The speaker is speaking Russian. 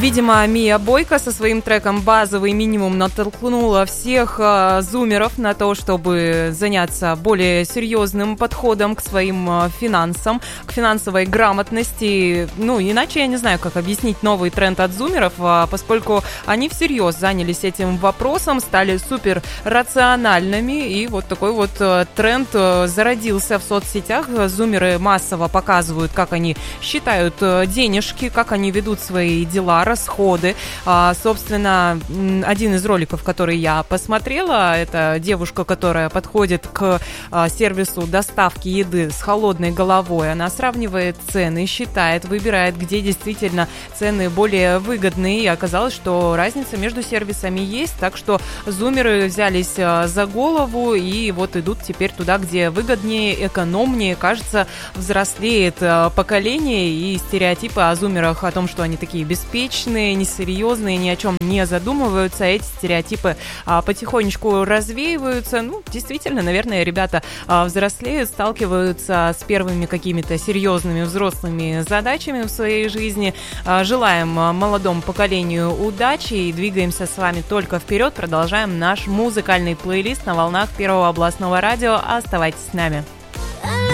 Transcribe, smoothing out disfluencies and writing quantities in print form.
Видимо, Мия Бойко со своим треком «Базовый минимум» натолкнула всех зумеров на то, чтобы заняться более серьезным подходом к своим финансам, к финансовой грамотности. Ну, иначе я не знаю, как объяснить новый тренд от зумеров, поскольку они всерьез занялись этим вопросом, стали супер рациональными, и вот такой вот тренд зародился в соцсетях. Зумеры массово показывают, как они считают денежки, как они ведут свои дела, расходы. Собственно, один из роликов, который я посмотрела, это девушка, которая подходит к сервису доставки еды с холодной головой. Она сравнивает цены, считает, выбирает, где действительно цены более выгодные. И оказалось, что разница между сервисами есть, так что зумеры взялись за голову и вот идут теперь туда, где выгоднее, экономнее. Кажется, взрослеет поколение, и стереотипы о зумерах, о том, что они такие беспечные, несерьезные, ни о чем не задумываются, эти стереотипы потихонечку развеиваются. Ну, действительно, наверное, ребята взрослеют, сталкиваются с первыми какими-то серьезными взрослыми задачами в своей жизни. Желаем молодому поколению удачи и двигаемся с вами только вперед. Продолжаем наш музыкальный плейлист на волнах Первого областного радио. Оставайтесь с нами.